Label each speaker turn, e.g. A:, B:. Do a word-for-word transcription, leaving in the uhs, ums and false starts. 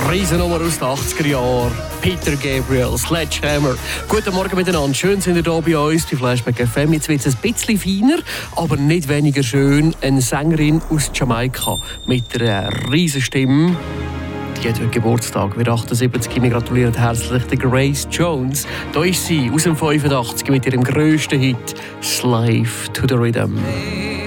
A: Riesennummer aus den achtziger Jahren. Peter Gabriel, Sledgehammer. Guten Morgen miteinander. Schön sind ihr hier bei uns bei Flashback F M. Jetzt wird es ein bisschen feiner, aber nicht weniger schön. Eine Sängerin aus Jamaika mit einer riesen Stimme. Die hat heute Geburtstag, wir achtundsiebzig. Wir gratulieren herzlich der Grace Jones. Da ist sie aus dem fünfundachtzig mit ihrem grössten Hit «Slave to the Rhythm».